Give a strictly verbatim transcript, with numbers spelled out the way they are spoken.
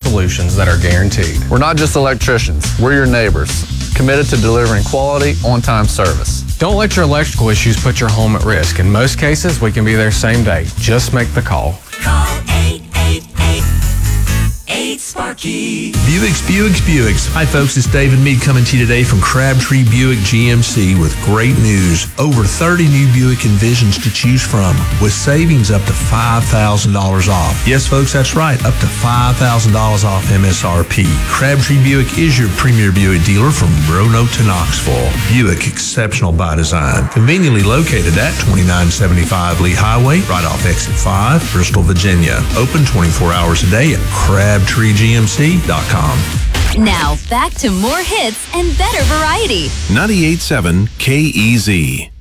solutions that are guaranteed. We're not just electricians, we're your neighbors, committed to delivering quality, on-time service. Don't let your electrical issues put your home at risk. In most cases, we can be there same day. Just make the call. Call eight eight eight, eight Sparky. Buick's, Buick's, Buick's. Hi folks, it's David Mead coming to you today from Crabtree Buick G M C with great news. Over thirty new Buick Envisions to choose from with savings up to five thousand dollars off. Yes folks, that's right, up to five thousand dollars off M S R P. Crabtree Buick is your premier Buick dealer from Roanoke to Knoxville. Buick, exceptional by design. Conveniently located at twenty-nine seventy-five Lee Highway, right off exit five, Bristol, Virginia. Open twenty-four hours a day at crabtree G M C dot com. Now, back to more hits and better variety. ninety-eight point seven K E Z.